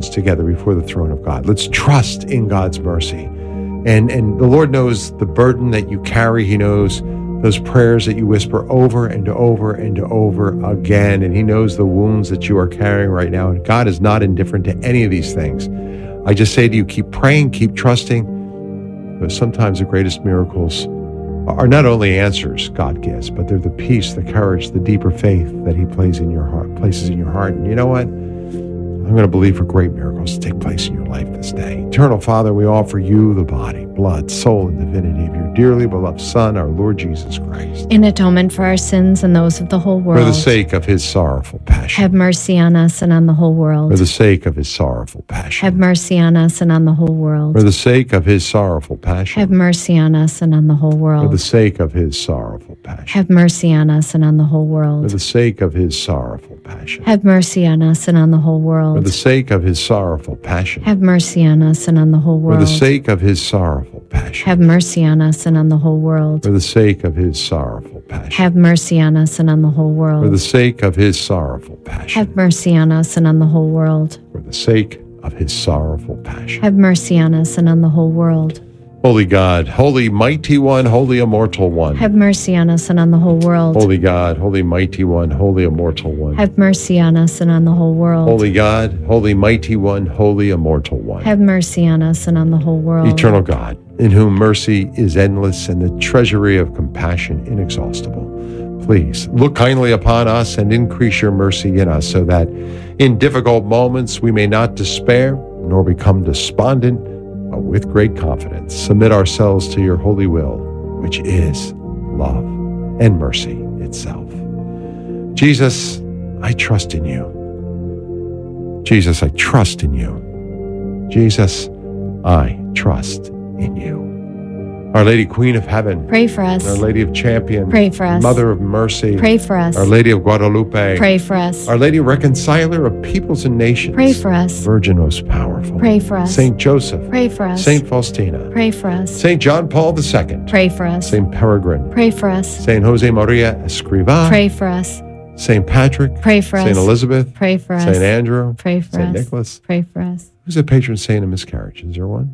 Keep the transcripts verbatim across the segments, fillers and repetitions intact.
together before the throne of God. Let's trust in God's mercy. And, and the Lord knows the burden that you carry. He knows those prayers that you whisper over and over and over again. And he knows the wounds that you are carrying right now. And God is not indifferent to any of these things. I just say to you, keep praying, keep trusting, because sometimes the greatest miracles are not only answers God gives, but they're the peace, the courage, the deeper faith that he places in your heart, places in your heart. And you know what? I'm going to believe for great miracles to take place in your life this day. Eternal Father, we offer you the body, blood, soul, and divinity of your dearly beloved Son, our Lord Jesus Christ. In atonement for our sins and those of the whole world. For the sake of his sorrowful passion. Have mercy on us and on the whole world. For the sake of his sorrowful passion. Have mercy on us and on the whole world. For the sake of his sorrowful passion. Have mercy on us and on the whole world. For the sake of his sorrowful passion. Have mercy on us and on the whole world. For the sake of his sorrowful passion. Have mercy on us and on the whole world. For the sake of his sorrowful passion. Have mercy on us and on the whole world. For the sake of his sorrowful passion. Have mercy on us and on the whole world. For the sake of his sorrowful passion. Have mercy on us and on the whole world. For the sake of his sorrowful passion. Have mercy on us and on the whole world. For the sake of his sorrowful passion. Have mercy on us and on the whole world. Holy God, holy mighty one, holy immortal one. Have mercy on us and on the whole world. Holy God, holy mighty one, holy immortal one. Have mercy on us and on the whole world. Holy God, holy mighty one, holy immortal one. Have mercy on us and on the whole world. Eternal God, in whom mercy is endless and the treasury of compassion inexhaustible. Please look kindly upon us and increase your mercy in us so that in difficult moments we may not despair nor become despondent, but with great confidence submit ourselves to your holy will, which is love and mercy itself. Jesus, I trust in you. Jesus, I trust in you. Jesus, I trust in you. Our Lady Queen of Heaven. Pray for us. Our Lady of Champion. Pray for us. Mother of Mercy. Pray for us. Our Lady of Guadalupe. Pray for us. Our Lady Reconciler of peoples and nations. Pray for us. Virgin most powerful. Pray for us. Saint Joseph. Pray for us. Saint Faustina. Pray for us. Saint John Paul the Second. Pray for us. Saint Peregrine. Pray for us. Saint Jose Maria Escrivá. Pray for us. Saint Patrick. Pray for us. Saint Elizabeth. Pray for us. Saint Andrew. Pray for Saint us. Nicholas. Pray for us. Who's the patron saint of miscarriage? Is there one?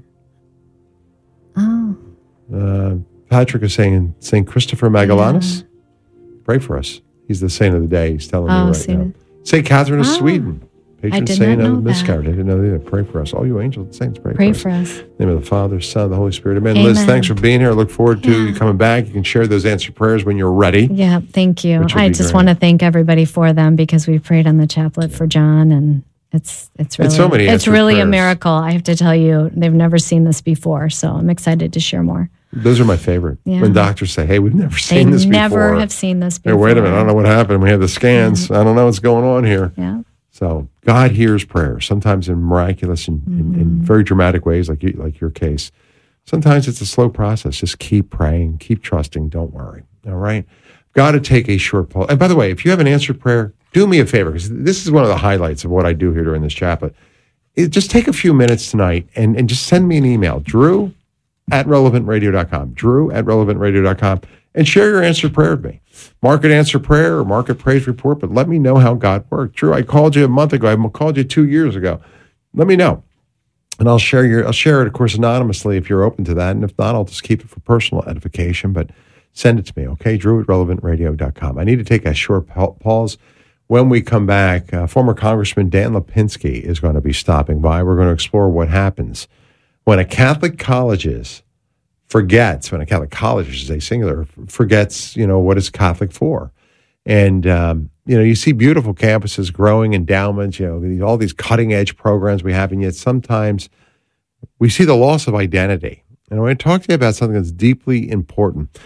Oh. Uh, Patrick is saying Saint Christopher Magellanus. Yeah. Pray for us. He's the saint of the day. He's telling oh, me right Saint now. Saint Catherine of oh. Sweden. Patron I did saint not know of miscarriage. that. I didn't know either. Pray for us. All you angels and saints, pray, pray for us. for us. In the name of the Father, Son, and the Holy Spirit. Amen. Amen. Liz, thanks for being here. I look forward to yeah. you coming back. You can share those answered prayers when you're ready. Yeah, thank you. I just great. want to thank everybody for them because we prayed on the chaplet for John, and it's it's really and so many it's really prayers. a miracle. I have to tell you, they've never seen this before, so I'm excited to share more. Those are my favorite. Yeah. When doctors say, hey, we've never They seen this before. They never have seen this before. Hey, wait a minute. I don't know what happened. We had the scans. Yeah. I don't know what's going on here. Yeah. So God hears prayers, sometimes in miraculous and mm-hmm. in, in very dramatic ways, like you, like your case. Sometimes it's a slow process. Just keep praying, keep trusting. Don't worry. All right. Got to take a short pause. And by the way, if you have an answered prayer, do me a favor, because this is one of the highlights of what I do here during this chaplet. It, just take a few minutes tonight and, and just send me an email, Drew at relevant radio dot com, Drew at relevant radio dot com, and share your answered prayer with me. Mark it answer prayer or mark it praise report, but let me know how God worked. Drew, I called you a month ago. I called you two years ago. Let me know. And I'll share your, I'll share it, of course, anonymously if you're open to that. And if not, I'll just keep it for personal edification, but send it to me, okay? Drew at relevant radio dot com. I need to take a short pause. When we come back, uh, former Congressman Dan Lipinski is going to be stopping by. We're going to explore what happens when a Catholic colleges forgets, when a Catholic college, is a singular, forgets, you know, what is Catholic for. And, um, you know, you see beautiful campuses, growing endowments, you know, all these cutting edge programs we have, and yet sometimes we see the loss of identity. And I want to talk to you about something that's deeply important.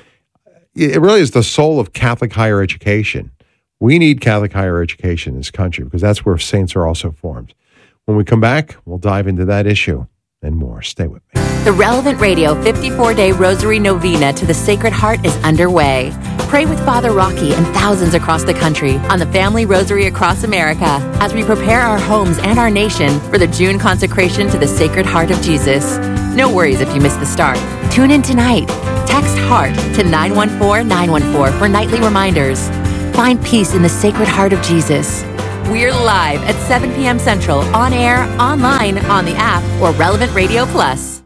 It really is the soul of Catholic higher education. We need Catholic higher education in this country because that's where saints are also formed. When we come back, we'll dive into that issue and more. Stay with me. The Relevant Radio fifty-four day Rosary Novena to the Sacred Heart is underway. Pray with Father Rocky and thousands across the country on the Family Rosary across America as we prepare our homes and our nation for the June consecration to the Sacred Heart of Jesus. No worries if you miss the start. Tune in tonight. Text HEART to nine one four nine one four for nightly reminders. Find peace in the Sacred Heart of Jesus. We're live at seven p.m. Central, on air, online, on the app, or Relevant Radio Plus.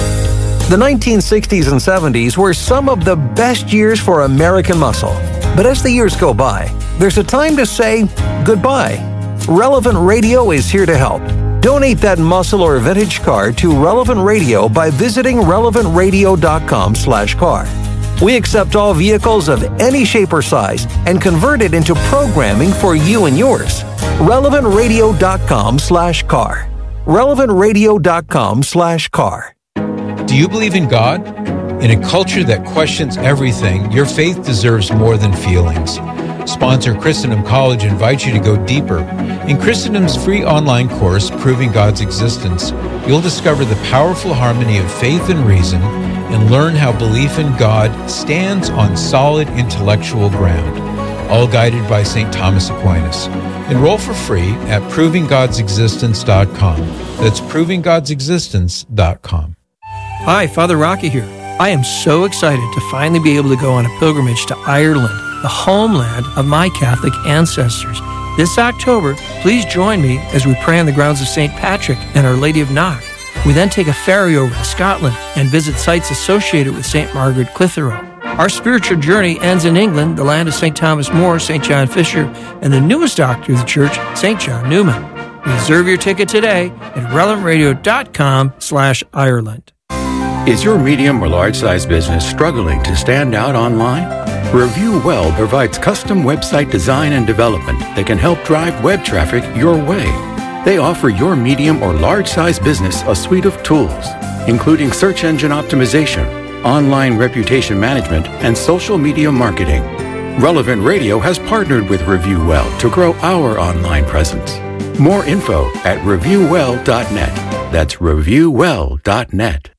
The nineteen sixties and seventies were some of the best years for American muscle. But as the years go by, there's a time to say goodbye. Relevant Radio is here to help. Donate that muscle or vintage car to Relevant Radio by visiting relevant radio dot com slash car. We accept all vehicles of any shape or size and convert it into programming for you and yours. relevant radio dot com slash car. relevant radio dot com slash car. Do you believe in God? In a culture that questions everything, your faith deserves more than feelings. Sponsor Christendom College invites you to go deeper. In Christendom's free online course, Proving God's Existence, you'll discover the powerful harmony of faith and reason and learn how belief in God stands on solid intellectual ground, all guided by Saint Thomas Aquinas. Enroll for free at proving gods existence dot com. That's proving gods existence dot com. Hi, Father Rocky here. I am so excited to finally be able to go on a pilgrimage to Ireland, the homeland of my Catholic ancestors. This October, please join me as we pray on the grounds of Saint Patrick and Our Lady of Knock. We then take a ferry over to Scotland and visit sites associated with Saint Margaret Clitheroe. Our spiritual journey ends in England, the land of Saint Thomas More, Saint John Fisher, and the newest doctor of the church, Saint John Newman. Reserve your ticket today at relevant radio dot com slash Ireland. Is your medium or large-size business struggling to stand out online? Review Well provides custom website design and development that can help drive web traffic your way. They offer your medium or large-size business a suite of tools, including search engine optimization, online reputation management, and social media marketing. Relevant Radio has partnered with Review Well to grow our online presence. More info at review well dot net. That's review well dot net.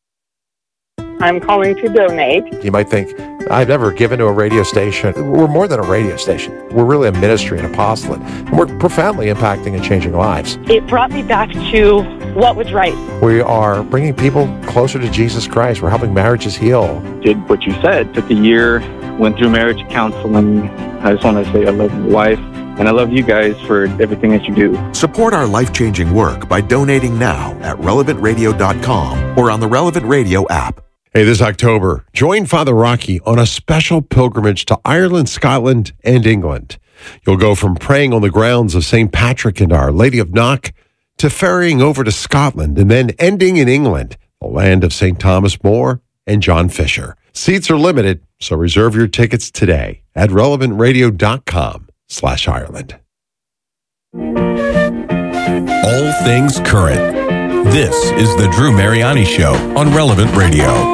I'm calling to donate. You might think, I've never given to a radio station. We're more than a radio station. We're really a ministry, an apostolate. And we're profoundly impacting and changing lives. It brought me back to what was right. We are bringing people closer to Jesus Christ. We're helping marriages heal. Did what you said. Took a year, went through marriage counseling. I just want to say I love my wife. And I love you guys for everything that you do. Support our life-changing work by donating now at relevant radio dot com or on the Relevant Radio app. Hey, this October, join Father Rocky on a special pilgrimage to Ireland, Scotland, and England. You'll go from praying on the grounds of Saint Patrick and Our Lady of Knock to ferrying over to Scotland and then ending in England, the land of Saint Thomas More and John Fisher. Seats are limited, so reserve your tickets today at relevant radio dot com slash Ireland. All things current. This is the Drew Mariani Show on Relevant Radio.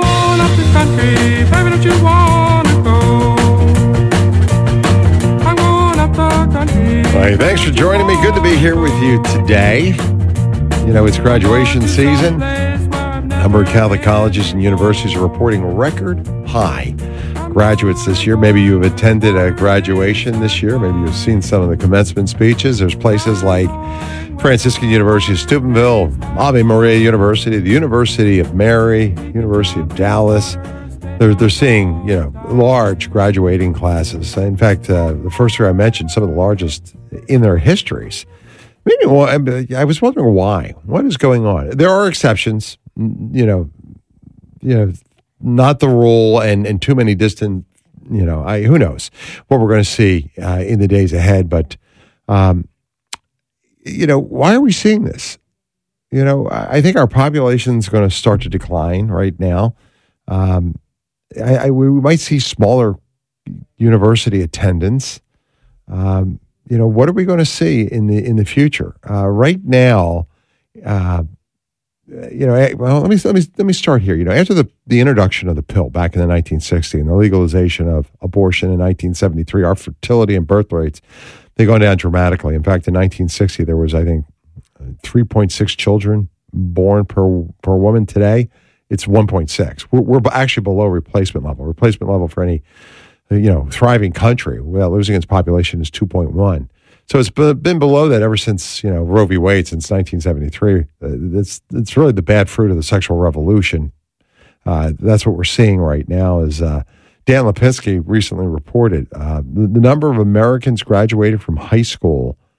Hey, thanks for joining me. Good to be here with you today. You know, it's graduation season. A number of Catholic colleges and universities are reporting record high graduates this year. Maybe you've attended a graduation this year. Maybe you've seen some of the commencement speeches. There's places like Franciscan University of Steubenville, Ave Maria University, the University of Mary, University of Dallas. They're, they're seeing, you know, large graduating classes. In fact, uh, the first year I mentioned some of the largest in their histories. Maybe well, I was wondering why. What is going on? There are exceptions, you know, you know, not the rule, and, and too many distant, you know, I, who knows what we're going to see uh, in the days ahead. But, um, you know, why are we seeing this? You know, I think our population is going to start to decline right now. Um, I, I, we might see smaller university attendance. Um, you know, what are we going to see in the in the future? Uh, right now, uh, you know, well, let me let me let me start here. You know, after the, the introduction of the pill back in the nineteen sixties and the legalization of abortion in nineteen seventy-three, our fertility and birth rates, they've gone down dramatically. In fact, in nineteen sixty, there was, I think, three point six children born per per woman. Today, it's one point six. We're, we're actually below replacement level. Replacement level for any, you know, thriving country without losing its population is two point one. So it's been below that ever since, you know, Roe v. Wade, since nineteen seventy-three. It's, it's really the bad fruit of the sexual revolution. Uh, that's what we're seeing right now. Is uh, Dan Lipinski recently reported uh, the, the number of Americans graduated from high school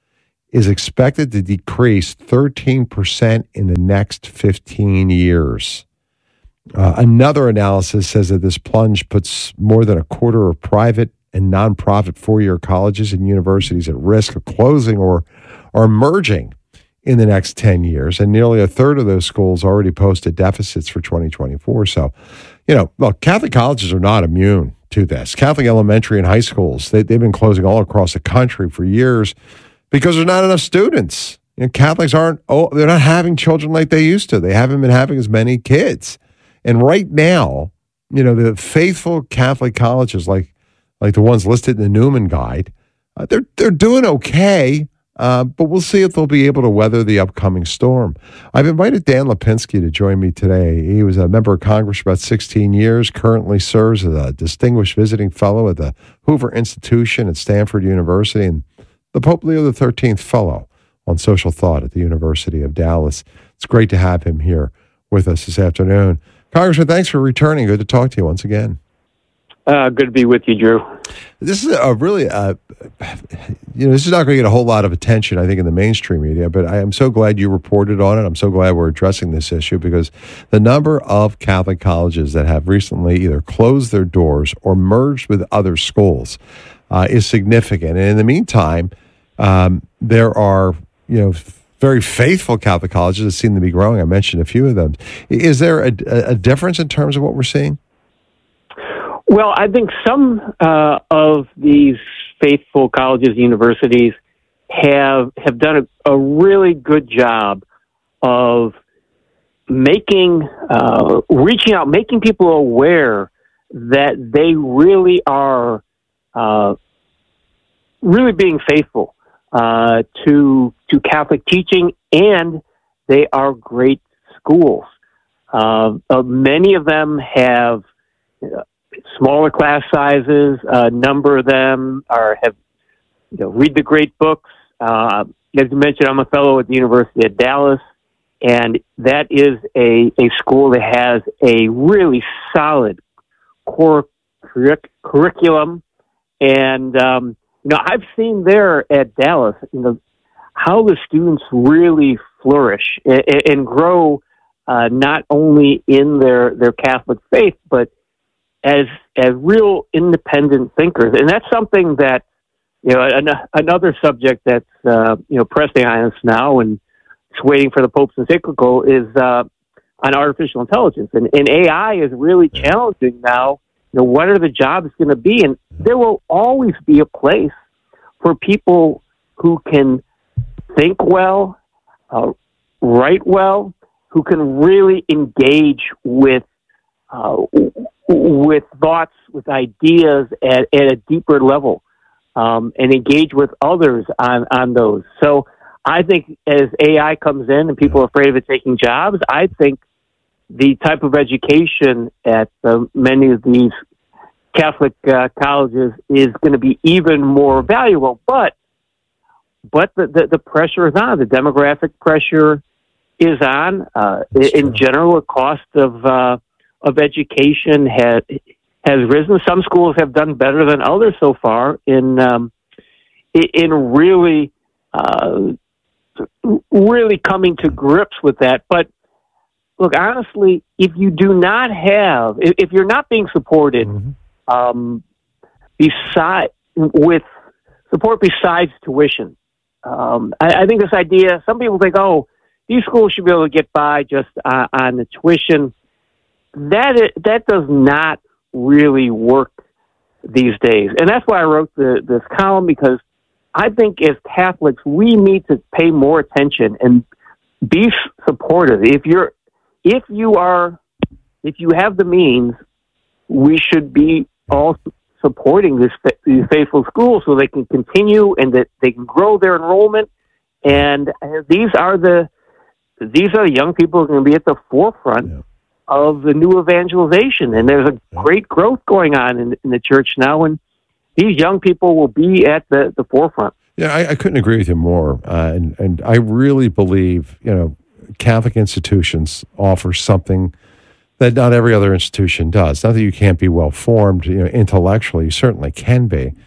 is expected to decrease thirteen percent in the next fifteen years. Uh, another analysis says that this plunge puts more than a quarter of private and nonprofit four-year colleges and universities at risk of closing or, or merging in the next ten years. And nearly a third of those schools already posted deficits for twenty twenty-four. So, you know, well, Catholic colleges are not immune to this. Catholic elementary and high schools, they, they've been closing all across the country for years because there's not enough students. You know, Catholics aren't, oh, they're not having children like they used to. They haven't been having as many kids. And right now, you know, the faithful Catholic colleges like like the ones listed in the Newman Guide, uh, they're they're doing okay, uh, but we'll see if they'll be able to weather the upcoming storm. I've invited Dan Lipinski to join me today. He was a member of Congress for about sixteen years, currently serves as a distinguished visiting fellow at the Hoover Institution at Stanford University, and the Pope Leo the thirteenth Fellow on Social Thought at the University of Dallas. It's great to have him here with us this afternoon. Congressman, thanks for returning. Good to talk to you once again. Uh, good to be with you, Drew. This is a really, uh, you know, this is not going to get a whole lot of attention, I think, in the mainstream media, but I am so glad you reported on it. I'm so glad we're addressing this issue because the number of Catholic colleges that have recently either closed their doors or merged with other schools uh, is significant. And in the meantime, um, there are, you know, very faithful Catholic colleges that seem to be growing. I mentioned a few of them. Is there a, a difference in terms of what we're seeing? Well, I think some uh, of these faithful colleges and universities have have done a, a really good job of making, uh, reaching out, making people aware that they really are uh, really being faithful uh, to to Catholic teaching, and they are great schools. Uh, uh, many of them have uh, smaller class sizes. A number of them are have you know read the great books. Uh, as you mentioned, I'm a fellow at the University of Dallas, and that is a a school that has a really solid core curric- curriculum. And um, you know, I've seen there at Dallas, you know, how the students really flourish and, and grow, uh, not only in their, their Catholic faith, but as as real independent thinkers. And that's something that, you know, an, another subject that's, uh, you know, pressing on us now and it's waiting for the Pope's encyclical is uh, on artificial intelligence. And, and A I is really challenging now. You know, what are the jobs going to be? And there will always be a place for people who can think well, uh, write well, who can really engage with uh, with thoughts, with ideas at, at a deeper level, um, and engage with others on, on those. So I think as A I comes in and people are afraid of it taking jobs, I think the type of education at uh, many of these Catholic uh, colleges is going to be even more valuable. But but the, the, the pressure is on. The demographic pressure is on. Uh, in general, the cost of uh, of education has has risen. Some schools have done better than others so far in um, in really uh, really coming to grips with that. But look, honestly, if you do not have, if, if you're not being supported, mm-hmm. um, beside with support besides tuition, um, I, I think this idea. Some people think, oh, these schools should be able to get by just uh, on the tuition. That is, that does not really work these days, and that's why I wrote the, this column, because I think as Catholics we need to pay more attention and be supportive. If you're If you are, if you have the means, we should be all supporting this, these faithful schools so they can continue and that they can grow their enrollment. And these are the these are the young people who are going to be at the forefront yeah. of the new evangelization. And there's a great growth going on in, in the church now, and these young people will be at the, the forefront. Yeah, I, I couldn't agree with you more. Uh, and and I really believe, you know, Catholic institutions offer something that not every other institution does. Not that you can't be well-formed, you know, intellectually, you certainly can be.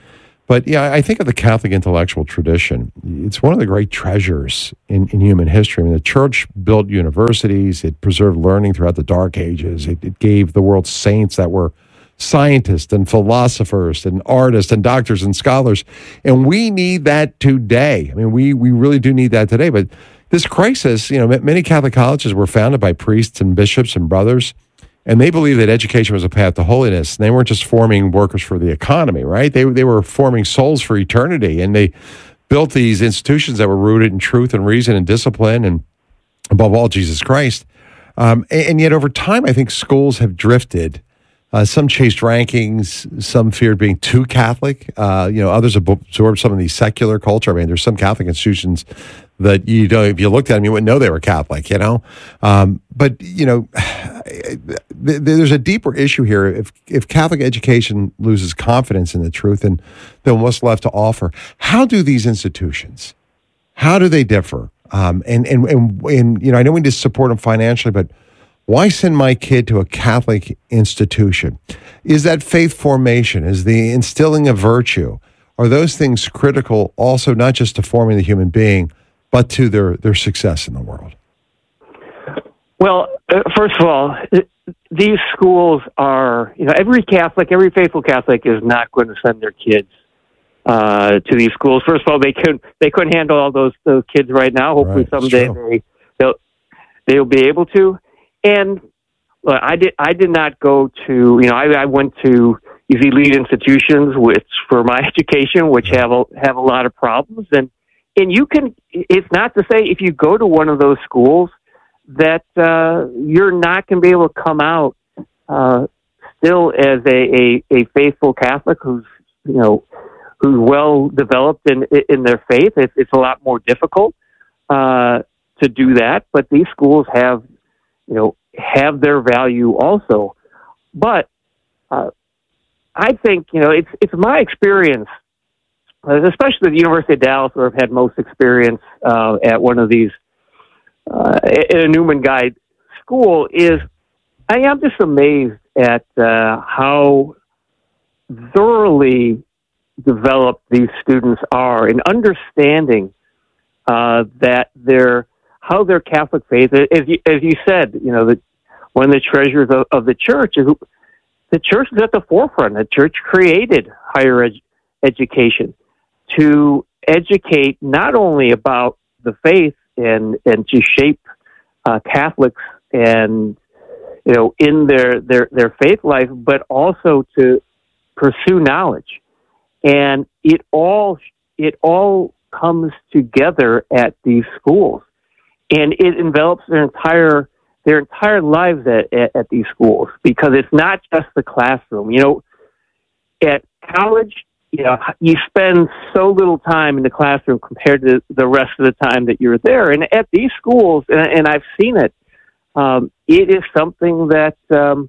But yeah, I think of the Catholic intellectual tradition. It's one of the great treasures in, in human history. I mean, the church built universities. It preserved learning throughout the Dark Ages. It, it gave the world saints that were scientists and philosophers and artists and doctors and scholars. And we need that today. I mean, we, we really do need that today. But this crisis, you know, many Catholic colleges were founded by priests and bishops and brothers, and they believed that education was a path to holiness. And they weren't just forming workers for the economy, right? They, they were forming souls for eternity. And they built these institutions that were rooted in truth and reason and discipline and, above all, Jesus Christ. Um, and, and yet over time, I think schools have drifted. Uh, some chased rankings, some feared being too Catholic. Uh, you know, others absorbed some of the secular culture. I mean, there's some Catholic institutions that you don't, if you looked at them, you wouldn't know they were Catholic, you know? Um, but, you know, there's a deeper issue here. If if Catholic education loses confidence in the truth and then what's left to offer, how do these institutions, how do they differ? Um, and, and, and, and, you know, I know we need to support them financially, but why send my kid to a Catholic institution? Is that faith formation? Is the instilling of virtue? Are those things critical also not just to forming the human being, but to their, their success in the world? Well, uh, first of all, these schools are, you know, every Catholic, every faithful Catholic is not going to send their kids uh, to these schools. First of all, they couldn't, they couldn't handle all those, those kids right now. Hopefully right, someday they, they'll, they'll be able to. And look, I did. I did not go to. You know, I, I went to these elite institutions, which for my education, which have a, have a lot of problems. And and you can. It's not to say if you go to one of those schools that uh, you're not going to be able to come out uh, still as a, a, a faithful Catholic who's you know who's well developed in in their faith. It's, it's a lot more difficult uh, to do that. But these schools have. You know, have their value also. But uh, I think, you know, it's it's my experience, especially the University of Dallas, where I've had most experience uh, at one of these, uh, in a Newman Guide school, is I am just amazed at uh, how thoroughly developed these students are in understanding uh, that they're how their Catholic faith, as you, as you said, you know, that one of the treasures of, of the church is the church is at the forefront. The church created higher ed- education to educate not only about the faith and and to shape uh, Catholics and you know in their, their their faith life, but also to pursue knowledge. And it all it all comes together at these schools. And it envelops their entire their entire lives at, at, at these schools, because it's not just the classroom. You know, at college, you know, you spend so little time in the classroom compared to the rest of the time that you're there. And at these schools, and, and I've seen it, um, it is something that um,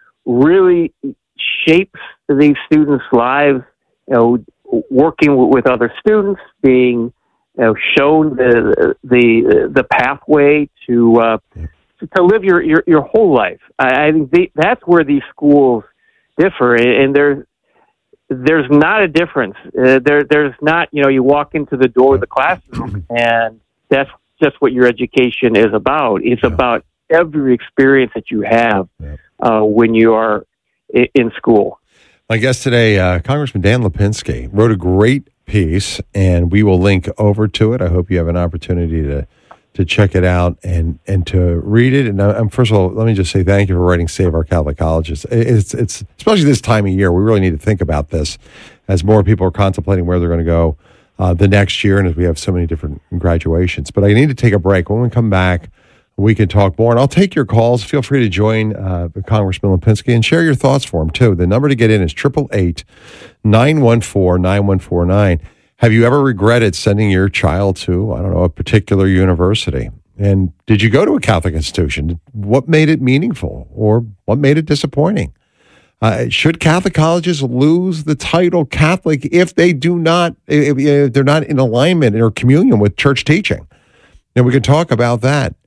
really shapes these students' lives. You know, working with other students, being You know, shown the the the pathway to uh, to live your, your, your whole life. I, I think they, that's where these schools differ, and there's there's not a difference. Uh, there there's not you know you walk into the door of the classroom and that's just what your education is about. It's yeah. about every experience that you have yeah. uh, when you are I- in school. My guest today, uh, Congressman Dan Lipinski, wrote a great piece, and we will link over to it. I hope you have an opportunity to to check it out and and to read it. And um, first of all, let me just say thank you for writing Save Our Catholic Colleges. It's it's especially this time of year, we really need to think about this as more people are contemplating where they're going to go uh, the next year, and as we have so many different graduations. But I need to take a break. When we come back, we can talk more, and I'll take your calls. Feel free to join uh, Congressman Lipinski and share your thoughts for him, too. The number to get in is eight eight eight, nine one four, nine one four nine. Have you ever regretted sending your child to, I don't know, a particular university? And did you go to a Catholic institution? What made it meaningful, or what made it disappointing? Uh, should Catholic colleges lose the title Catholic if they do not, if, if they're not in alignment or communion with church teaching? And we can talk about that.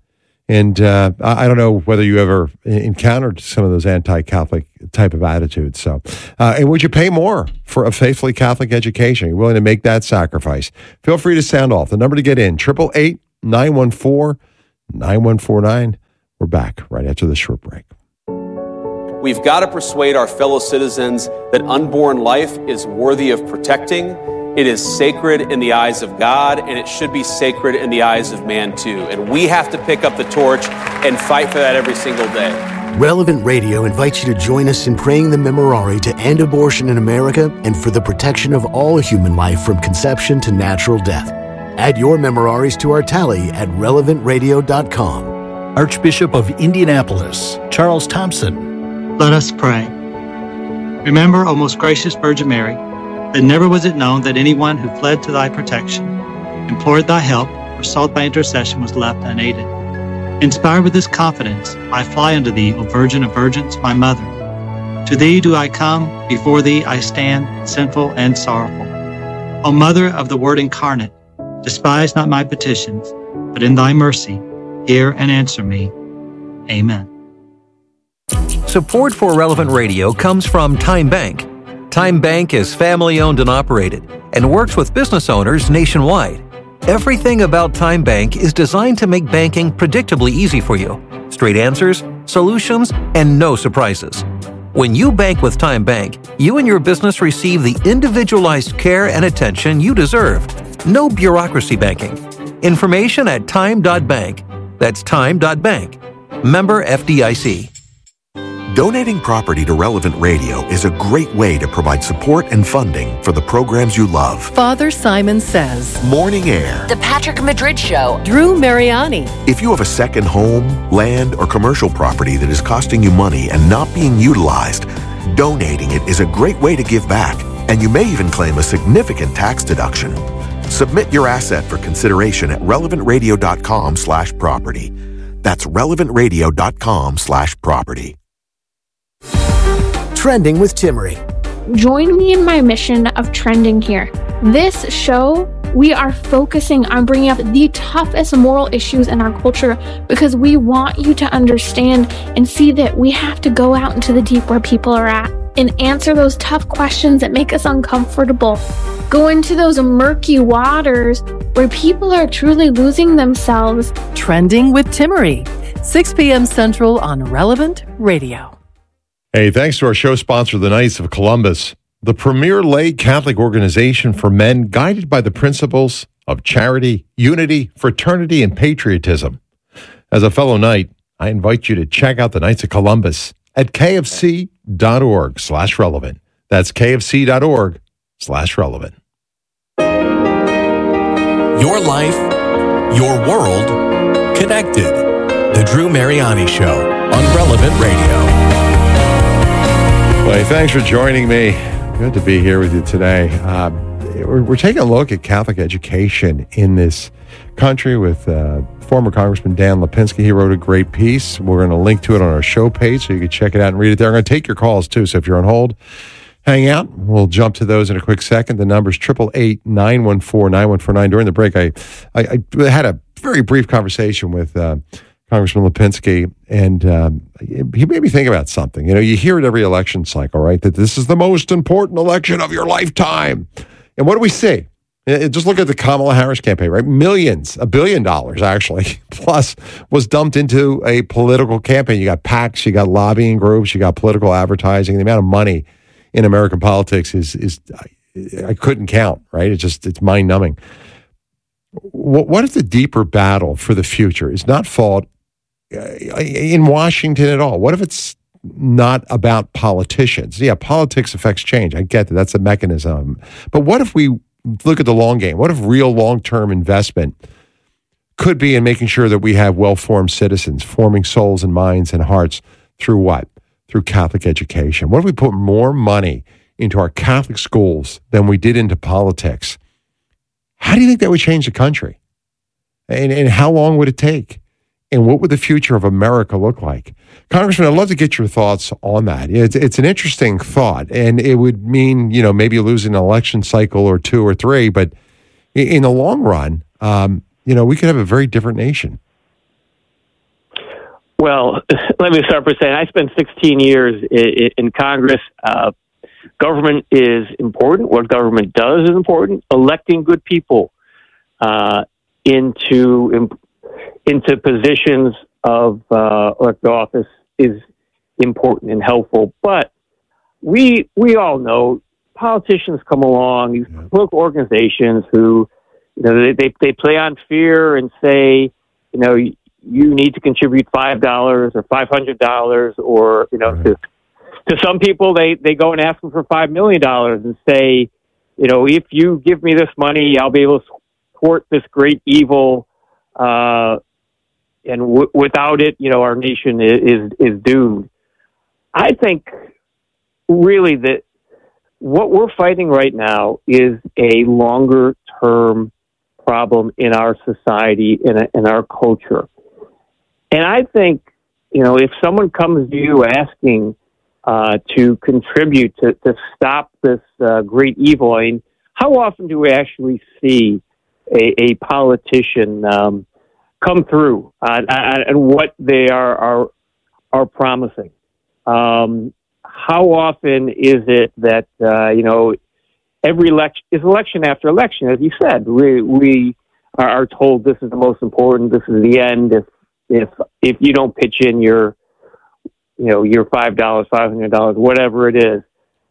And uh, I I don't know whether you ever encountered some of those anti-Catholic type of attitudes. So, uh, and would you pay more for a faithfully Catholic education? Are you willing to make that sacrifice? Feel free to sound off. The number to get in, eight eight eight, nine one four, nine one four nine. We're back right after this short break. We've got to persuade our fellow citizens that unborn life is worthy of protecting. It is sacred in the eyes of God, and it should be sacred in the eyes of man, too. And we have to pick up the torch and fight for that every single day. Relevant Radio invites you to join us in praying the Memorare to end abortion in America and for the protection of all human life from conception to natural death. Add your Memoraries to our tally at relevant radio dot com. Archbishop of Indianapolis, Charles Thompson. Let us pray. Remember, O most gracious Virgin Mary, that never was it known that anyone who fled to thy protection, implored thy help, or sought thy intercession was left unaided. Inspired with this confidence, I fly unto thee, O Virgin of Virgins, my mother. To thee do I come, before thee I stand, sinful and sorrowful. O Mother of the Word incarnate, despise not my petitions, but in thy mercy, hear and answer me. Amen. Support for Relevant Radio comes from Time Bank. Time Bank is family-owned and operated and works with business owners nationwide. Everything about Time Bank is designed to make banking predictably easy for you. Straight answers, solutions, and no surprises. When you bank with Time Bank, you and your business receive the individualized care and attention you deserve. No bureaucracy banking. Information at time dot bank. That's time dot bank. Member F D I C. Donating property to Relevant Radio is a great way to provide support and funding for the programs you love. Father Simon Says, Morning Air, The Patrick Madrid Show, Drew Mariani. If you have a second home, land, or commercial property that is costing you money and not being utilized, donating it is a great way to give back, and you may even claim a significant tax deduction. Submit your asset for consideration at relevant radio dot com slash property. That's relevant radio dot com slash property. Trending with Timmery. Join me in my mission of trending here. This show, we are focusing on bringing up the toughest moral issues in our culture because we want you to understand and see that we have to go out into the deep where people are at and answer those tough questions that make us uncomfortable. Go into those murky waters where people are truly losing themselves. Trending with Timmery, six p.m. Central on Relevant Radio. Hey, thanks to our show sponsor, the Knights of Columbus, the premier lay Catholic organization for men guided by the principles of charity, unity, fraternity, and patriotism. As a fellow Knight, I invite you to check out the Knights of Columbus at kfc.org slash relevant. That's kfc.org slash relevant. Your life, your world, connected. The Drew Mariani Show on Relevant Radio. Well, thanks for joining me. Good to be here with you today. Uh, we're, we're taking a look at Catholic education in this country with uh, former Congressman Dan Lipinski. He wrote a great piece. We're going to link to it on our show page so you can check it out and read it there. I'm going to take your calls, too, so if you're on hold, hang out. We'll jump to those in a quick second. The number's eight eight eight, nine one four, nine one four nine. During the break, I, I, I had a very brief conversation with uh, Congressman Lipinski, and um, he made me think about something. You know, you hear it every election cycle, right, that this is the most important election of your lifetime. And what do we see? Just look at the Kamala Harris campaign, right? Millions, a billion dollars actually, plus was dumped into a political campaign. You got PACs, you got lobbying groups, you got political advertising. The amount of money in American politics is, is I couldn't count, right? It's just, it's mind-numbing. What if the deeper battle for the future is not fought in Washington at all? What if it's not about politicians? Yeah, politics affects change. I get that. That's a mechanism. But what if we look at the long game? What if real long-term investment could be in making sure that we have well-formed citizens, forming souls and minds and hearts through what? Through Catholic education. What if we put more money into our Catholic schools than we did into politics? How do you think that would change the country? And, and how long would it take? And what would the future of America look like? Congressman, I'd love to get your thoughts on that. It's, it's an interesting thought, and it would mean, you know, maybe losing an election cycle or two or three, but in the long run, um, you know, we could have a very different nation. Well, let me start by saying I spent sixteen years in, in Congress. Uh, government is important. What government does is important. Electing good people uh, into into positions of uh, elected office is important and helpful. But we we all know politicians come along, these political organizations who, you know, they, they they play on fear and say, you know, you, you need to contribute five dollars or five hundred dollars, or you know, right. to to some people they they go and ask them for five million dollars and say, you know, if you give me this money, I'll be able to thwart this great evil, uh, and w- without it, you know, our nation is, is is doomed. I think really that what we're fighting right now is a longer term problem in our society, in, a, in our culture. And I think, you know, if someone comes to you asking uh, to contribute to, to stop this uh, great evil, I mean, how often do we actually see a, a politician um, come through on, on, on what they are are, are promising? Um, how often is it that, uh, you know, every election is election after election, as you said, we, we are, are told this is the most important, this is the end. If, if, if you don't pitch in your, you know, your five dollars, five hundred dollars, whatever it is,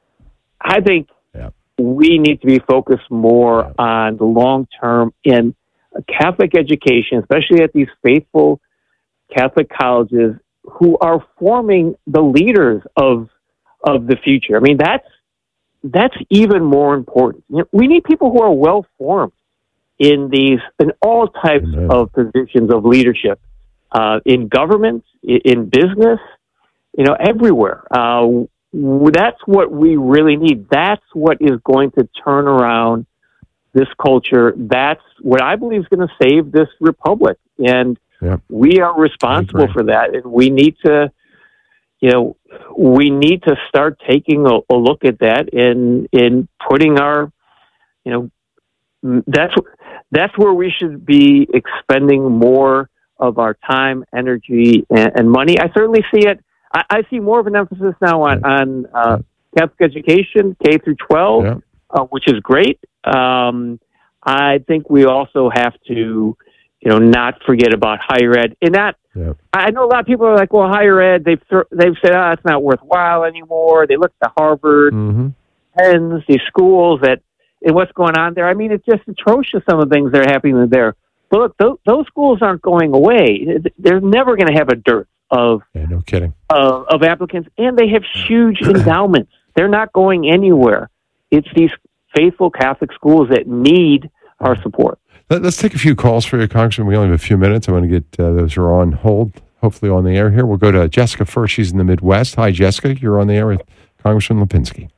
I think yeah. we need to be focused more yeah. on the long term in Catholic education, especially at these faithful Catholic colleges who are forming the leaders of of the future. I mean, that's that's even more important. You know, we need people who are well formed in these in all types Amen. Of positions of leadership, uh, in government, in, in business, you know, everywhere. Uh, that's what we really need. That's what is going to turn around this culture. That's what I believe is going to save this republic. And yep. we are responsible for that. And we need to, you know, we need to start taking a, a look at that and in putting our, you know, that's that's where we should be expending more of our time, energy, and, and money. I certainly see it. I, I see more of an emphasis now on on uh, Catholic education, K through twelve, yeah. uh, which is great. Um, I think we also have to, you know, not forget about higher ed. And that, yep. I know a lot of people are like, well, higher ed, they've th- they've said, oh, it's not worthwhile anymore. They look at Harvard, mm-hmm. Penns, these schools that, and what's going on there. I mean, it's just atrocious, some of the things that are happening there. But look, those, those schools aren't going away. They're never going to have a dearth of, yeah, no kidding. Of, of applicants, and they have huge endowments. They're not going anywhere. It's these faithful Catholic schools that need our support. Let's take a few calls for you, Congressman. We only have a few minutes. I want to get uh, those who are on hold, hopefully on the air here. We'll go to Jessica first. She's in the Midwest. Hi, Jessica. You're on the air with Congressman Lipinski.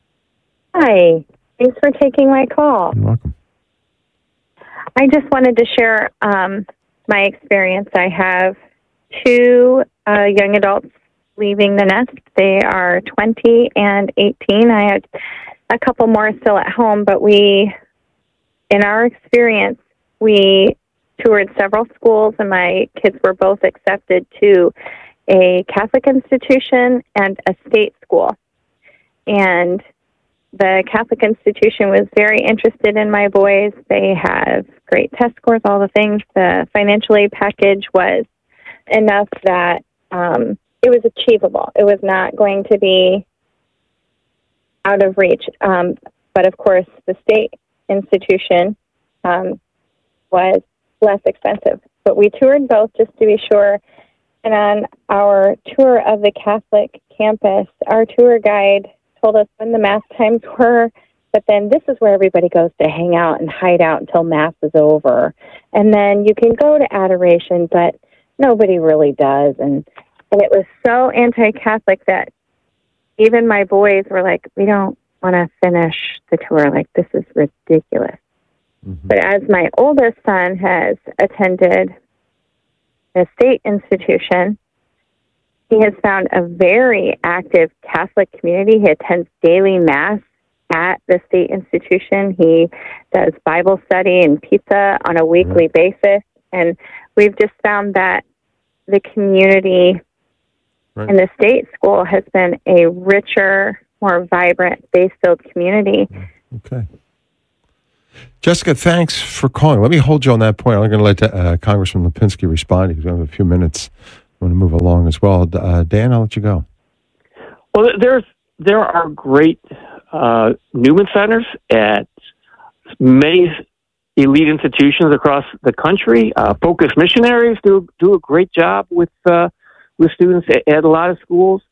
Hi. Thanks for taking my call. You're welcome. I just wanted to share um, my experience. I have two uh, young adults leaving the nest. They are twenty and eighteen. I had a couple more still at home, but we, in our experience, we toured several schools, and my kids were both accepted to a Catholic institution and a state school. And the Catholic institution was very interested in my boys. They have great test scores, all the things. The financial aid package was enough that um, it was achievable. It was not going to be out of reach. Um, but, of course, the state institution um, was less expensive. But we toured both just to be sure. And on our tour of the Catholic campus, our tour guide told us when the Mass times were, but then this is where everybody goes to hang out and hide out until Mass is over. And then you can go to adoration, but nobody really does. And, and it was so anti-Catholic that even my boys were like, we don't want to finish the tour. Like, this is ridiculous. Mm-hmm. But as my oldest son has attended a state institution, he has found a very active Catholic community. He attends daily Mass at the state institution. He does Bible study and pizza on a weekly mm-hmm. basis. And we've just found that the community Right. in the state school has been a richer, more vibrant, faith-filled community. Okay. Jessica, thanks for calling. Let me hold you on that point. I'm going to let uh, Congressman Lipinski respond because we have a few minutes. I want to move along as well. Uh, Dan, I'll let you go. Well, there's there are great uh, Newman Centers at many elite institutions across the country. Uh, Focus Missionaries do do a great job with uh, with students at, at a lot of schools,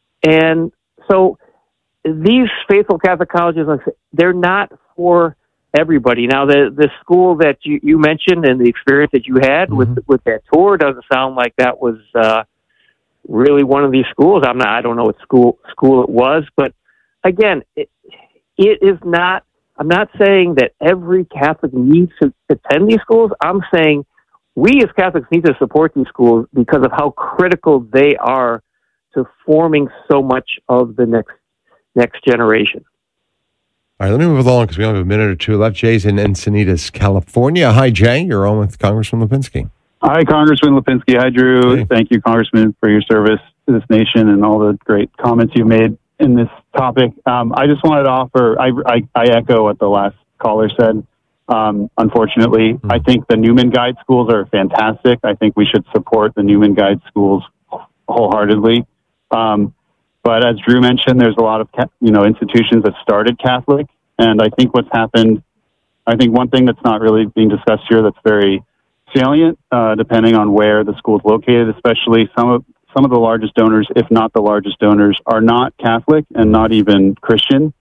and so these faithful Catholic colleges, they're not for everybody. Now, the the school that you, you mentioned and the experience that you had mm-hmm. with with that tour doesn't sound like that was uh, really one of these schools. I'm not. I don't know what school school it was, but again, it, it is not. I'm not saying that every Catholic needs to attend these schools. I'm saying we as Catholics need to support these schools because of how critical they are to forming so much of the next next generation. All right, let me move along because we only have a minute or two left. Jay's in Encinitas, California. Hi, Jay. You're on with Congressman Lipinski. Hi, Congressman Lipinski. Hi, Drew. Hey. Thank you, Congressman, for your service to this nation and all the great comments you've made in this topic. Um, I just wanted to offer, I, I, I echo what the last caller said. Um, unfortunately, mm-hmm. I think the Newman Guide schools are fantastic. I think we should support the Newman Guide schools wholeheartedly. Um, but as Drew mentioned, there's a lot of, you know, institutions that started Catholic. And I think what's happened, I think one thing that's not really being discussed here that's very salient, uh, depending on where the school is located, especially some of some of the largest donors, if not the largest donors, are not Catholic and not even Christian.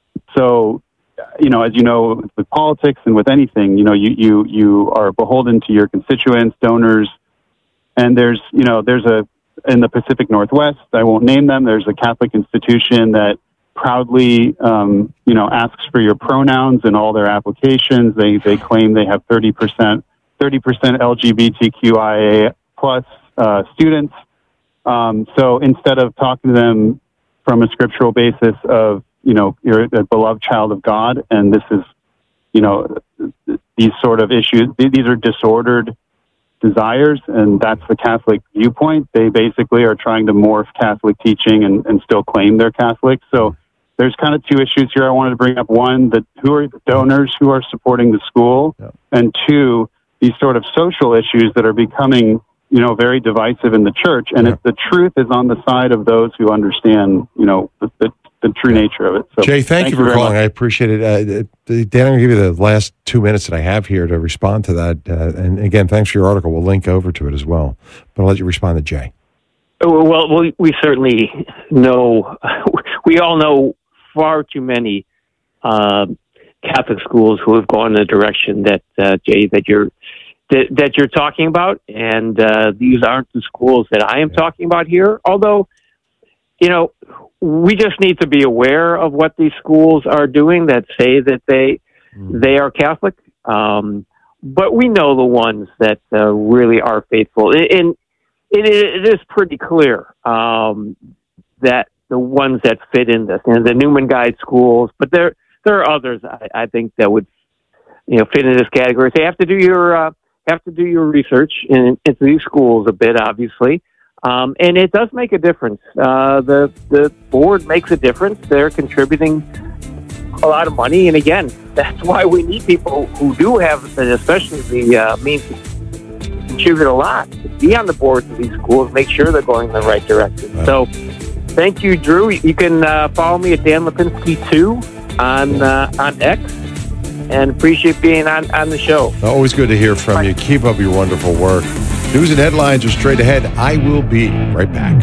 So, you know, as you know, with politics and with anything, you know, you you you are beholden to your constituents, donors, and there's, you know, there's a in the Pacific Northwest, I won't name them. There's a Catholic institution that proudly, um, you know, asks for your pronouns in all their applications. They they claim they have thirty percent thirty percent L G B T Q I A plus uh, students. Um, so instead of talking to them from a scriptural basis of, you know, you're a beloved child of God, and this is, you know, these sort of issues, these are disordered desires, and that's the Catholic viewpoint. They basically are trying to morph Catholic teaching and, and still claim they're Catholic. So there's kind of two issues here I wanted to bring up. One, that who are the donors who are supporting the school, yeah. and two, these sort of social issues that are becoming, you know, very divisive in the church. And yeah. if the truth is on the side of those who understand, you know, the, the, the true nature of it. So, Jay, thank, thank you for calling. Much. I appreciate it. Uh, Dan, I'm going to give you the last two minutes that I have here to respond to that. Uh, and again, thanks for your article. We'll link over to it as well. But I'll let you respond to Jay. Well, we, we certainly know, we all know far too many uh, Catholic schools who have gone in the direction that, uh, Jay, that you're that, that you're talking about. And uh, these aren't the schools that I am yeah. talking about here. Although, you know, we just need to be aware of what these schools are doing that say that they mm. they are Catholic. Um, but we know the ones that uh, really are faithful. And it, it is pretty clear um, that the ones that fit in this, and the Newman Guide schools, but there there are others I, I think that would, you know, fit in this category. So you have to do your uh, have to do your research in, into these schools a bit, obviously. Um, and it does make a difference. Uh, the the board makes a difference. They're contributing a lot of money, and again, that's why we need people who do have, and especially the uh, means to contribute a lot, to be on the boards of these schools, make sure they're going in the right direction. Right. So, thank you, Drew. You can uh, follow me at Dan Lipinski two on uh, on X, and appreciate being on, on the show. Always good to hear from you. Keep up your wonderful work. News and headlines are straight ahead. I will be right back.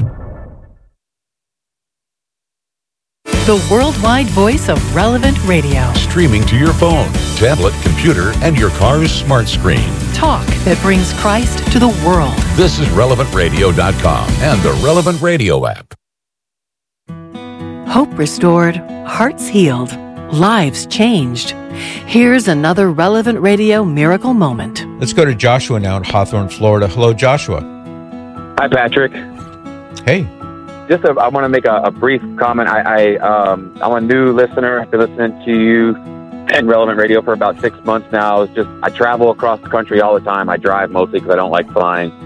The worldwide voice of Relevant Radio. Streaming to your phone, tablet, computer, and your car's smart screen. Talk that brings Christ to the world. This is relevant radio dot com and the Relevant Radio app. Hope restored, hearts healed, lives changed. Here's another Relevant Radio miracle moment. Let's go to Joshua now in Hawthorne, Florida. Hello, Joshua. Hi, Patrick. Hey. Just, a, I want to make a, a brief comment. I, I, um, I'm a new listener. I've been listening to you and Relevant Radio for about six months now. It's just I travel across the country all the time. I drive mostly because I don't like flying.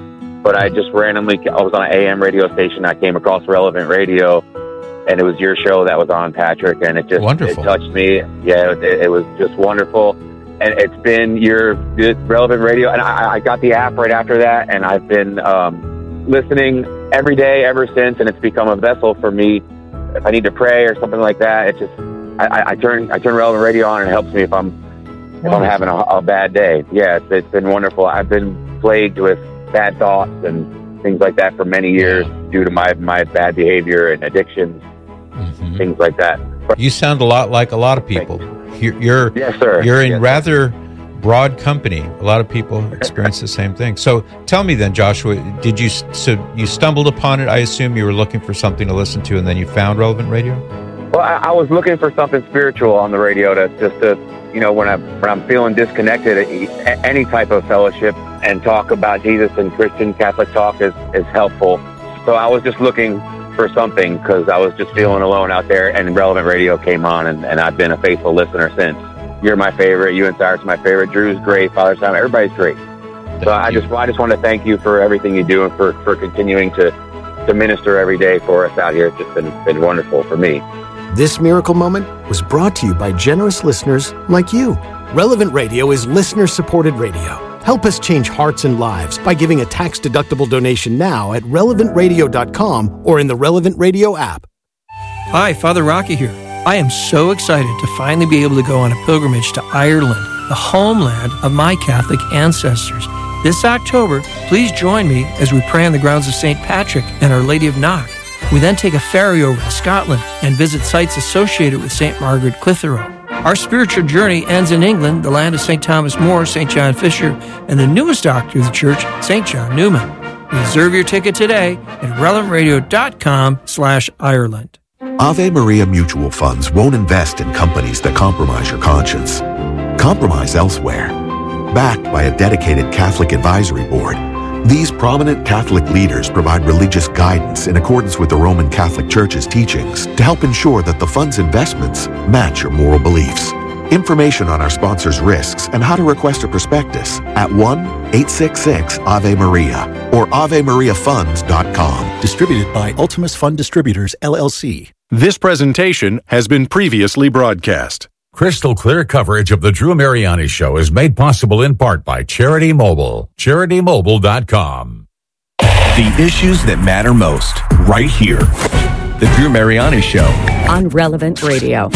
but I just randomly, I was on an A M radio station. I came across Relevant Radio, and it was your show that was on, Patrick, and it just Wonderful. it touched me. Yeah, it, it was just wonderful. And it's been your Relevant Radio, and I, I got the app right after that, and I've been um, listening every day ever since, and it's become a vessel for me. If I need to pray or something like that, it just I, I turn I turn Relevant Radio on, and it helps me if I'm if I'm having a, a bad day. Yeah, it's, it's been wonderful. I've been plagued with bad thoughts and things like that for many years due to my my bad behavior and addictions, mm-hmm. things like that. You sound a lot like a lot of people. You're, you're yes, sir. You're in yes, rather broad company. A lot of people experience the same thing. So tell me then, Joshua, did you so you stumbled upon it? I assume you were looking for something to listen to, and then you found Relevant Radio. Well, I, I was looking for something spiritual on the radio to just to you know when I when I'm feeling disconnected, any type of fellowship and talk about Jesus and Christian Catholic talk is is helpful. So I was just looking for something because I was just feeling alone out there, and Relevant Radio came on, and, and I've been a faithful listener since. You're my favorite. You and Cyrus are my favorite. Drew's great. Father Simon, everybody's great. Thank so I you. just I just want to thank you for everything you do and for, for continuing to, to minister every day for us out here. It's just been, been wonderful for me. This miracle moment was brought to you by generous listeners like you. Relevant Radio is listener-supported radio. Help us change hearts and lives by giving a tax-deductible donation now at relevant radio dot com or in the Relevant Radio app. Hi, Father Rocky here. I am so excited to finally be able to go on a pilgrimage to Ireland, the homeland of my Catholic ancestors. This October, please join me as we pray on the grounds of Saint Patrick and Our Lady of Knock. We then take a ferry over to Scotland and visit sites associated with Saint Margaret Clitheroe. Our spiritual journey ends in England, the land of Saint Thomas More, Saint John Fisher, and the newest doctor of the church, Saint John Newman. Reserve your ticket today at relevant radio dot com slash Ireland. Ave Maria Mutual Funds won't invest in companies that compromise your conscience. Compromise elsewhere. Backed by a dedicated Catholic advisory board, these prominent Catholic leaders provide religious guidance in accordance with the Roman Catholic Church's teachings to help ensure that the fund's investments match your moral beliefs. Information on our sponsors' risks and how to request a prospectus at one eight six six Ave Maria or ave maria funds dot com. Distributed by Ultimus Fund Distributors, L L C. This presentation has been previously broadcast. Crystal clear coverage of the Drew Mariani Show is made possible in part by Charity Mobile. charity mobile dot com. The issues that matter most, right here. The Drew Mariani Show. On Relevant Radio.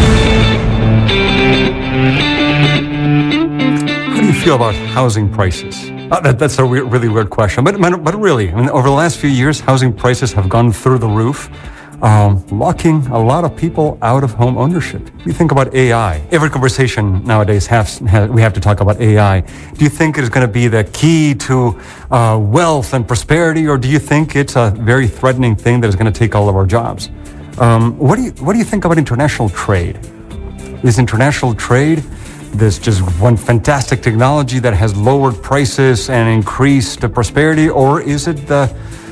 How do you feel about housing prices? Uh, that, that's a re- really weird question. But, but really, I mean, over the last few years, housing prices have gone through the roof. Um, locking a lot of people out of home ownership. We think about A I. Every conversation nowadays has, has we have to talk about A I. Do you think it is going to be the key to uh, wealth and prosperity, or do you think it's a very threatening thing that is going to take all of our jobs? Um, what do you what do you think about international trade? Is international trade this just one fantastic technology that has lowered prices and increased the prosperity, or is it the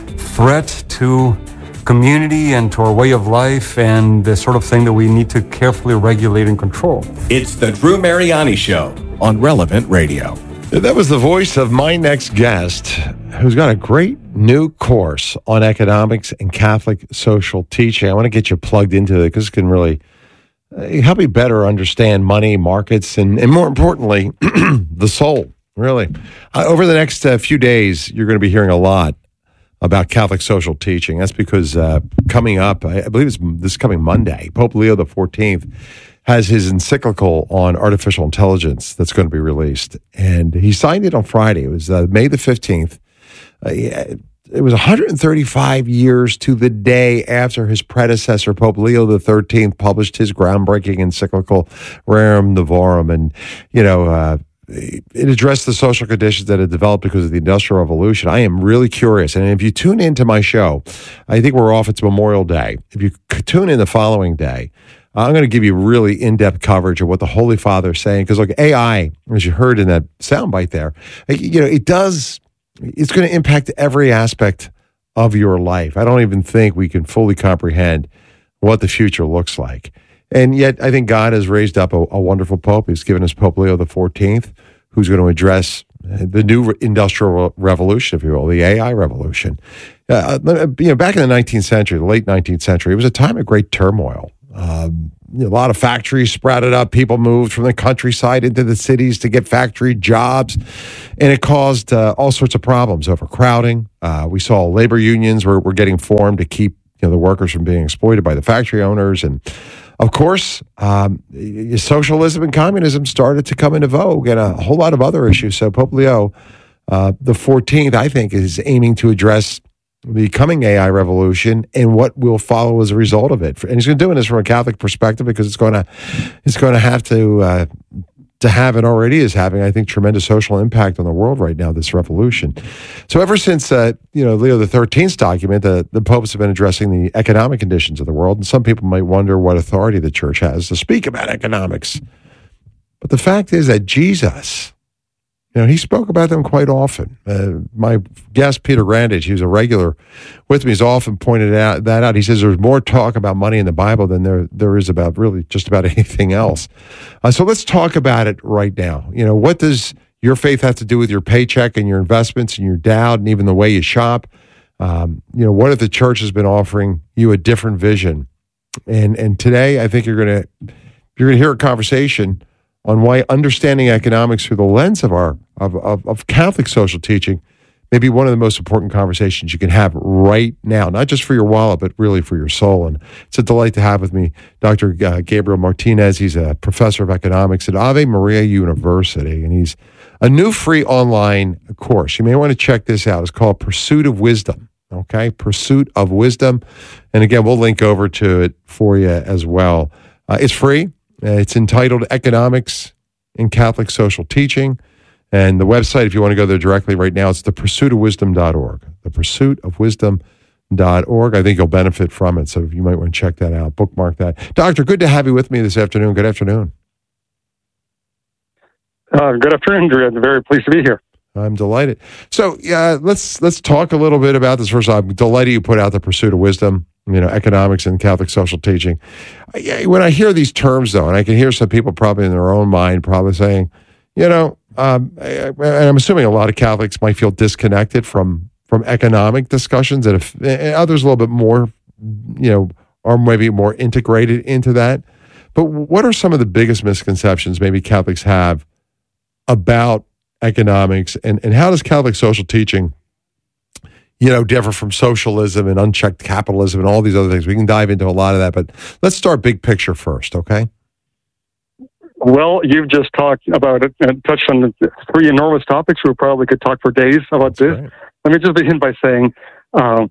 threat to community and to our way of life and the sort of thing that we need to carefully regulate and control? It's the Drew Mariani Show on Relevant Radio. That was the voice of my next guest, who's got a great new course on economics and Catholic social teaching. I want to get you plugged into it because it can really help you better understand money, markets, and, and more importantly, the soul, really. Uh, over the next uh, few days, you're going to be hearing a lot about Catholic social teaching. That's because uh, coming up, I believe it's this coming Monday, Pope Leo the fourteenth has his encyclical on artificial intelligence that's going to be released. And he signed it on Friday. It was uh, May the fifteenth. Uh, it was one hundred thirty-five years to the day after his predecessor, Pope Leo the thirteenth, published his groundbreaking encyclical, Rerum Novarum. And, you know, uh, it addressed the social conditions that had developed because of the Industrial Revolution. I am really curious. And if you tune into my show, I think we're off. It's Memorial Day. If you tune in the following day, I'm going to give you really in-depth coverage of what the Holy Father is saying. Because, look, A I, as you heard in that soundbite there, you know, it does, it's going to impact every aspect of your life. I don't even think we can fully comprehend what the future looks like. And yet, I think God has raised up a, a wonderful Pope. He's given us Pope Leo the fourteenth, who's going to address the new industrial revolution, if you will, the A I revolution. Uh, you know, back in the nineteenth century, the late nineteenth century, it was a time of great turmoil. Um, you know, a lot of factories sprouted up. People moved from the countryside into the cities to get factory jobs, and it caused uh, all sorts of problems, overcrowding. Uh, we saw labor unions were, were getting formed to keep you know the workers from being exploited by the factory owners, and of course, um, socialism and communism started to come into vogue, and a whole lot of other issues. So Pope Leo uh, the fourteenth, I think, is aiming to address the coming A I revolution and what will follow as a result of it. And he's going to do this from a Catholic perspective because it's going to it's going to have to uh, to have and already is having, I think, tremendous social impact on the world right now. This revolution. So ever since uh, you know Leo the thirteenth's document, the the popes have been addressing the economic conditions of the world, and some people might wonder what authority the church has to speak about economics. But the fact is that Jesus, you know, he spoke about them quite often. Uh, my guest, Peter Grandage, he was a regular with me, he's often pointed out, that out. He says there's more talk about money in the Bible than there there is about really just about anything else. Uh, so let's talk about it right now. You know, what does your faith have to do with your paycheck and your investments and your dowd and even the way you shop? Um, you know, what if the church has been offering you a different vision? And and today, I think you're going to you're going to hear a conversation on why understanding economics through the lens of our of, of, of Catholic social teaching may be one of the most important conversations you can have right now, not just for your wallet, but really for your soul. And it's a delight to have with me Doctor Uh, Gabriel Martinez. He's a professor of economics at Ave Maria University, and he's a new free online course. You may want to check this out. It's called Pursuit of Wisdom. Okay, Pursuit of Wisdom. And again, we'll link over to it for you as well. Uh, it's free. Uh, it's entitled Economics in Catholic Social Teaching. And the website, if you want to go there directly right now, it's the pursuit of wisdom dot org. the pursuit of wisdom dot org. I think you'll benefit from it, so you might want to check that out, bookmark that. Doctor, good to have you with me this afternoon. Good afternoon. Uh, good afternoon, Drew. I'm very pleased to be here. I'm delighted. So, yeah, let's let's talk a little bit about this. First, I'm delighted you put out the Pursuit of Wisdom, you know, economics and Catholic social teaching. I, when I hear these terms, though, and I can hear some people probably in their own mind probably saying, you know, um, I, and I'm assuming a lot of Catholics might feel disconnected from from economic discussions, and, if, and others a little bit more, you know, are maybe more integrated into that. But what are some of the biggest misconceptions maybe Catholics have about economics, and, and how does Catholic social teaching, you know, differ from socialism and unchecked capitalism and all these other things? We can dive into a lot of that, but let's start big picture first, okay? Well, you've just talked about it and touched on the three enormous topics. We probably could talk for days about That's this. Right. Let me just begin by saying uh,